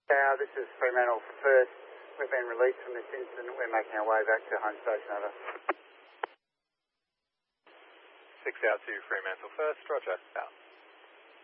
This is Fremantle First. We've been released from this incident. We're making our way back to home station, over. 6 out to Fremantle First, roger, out.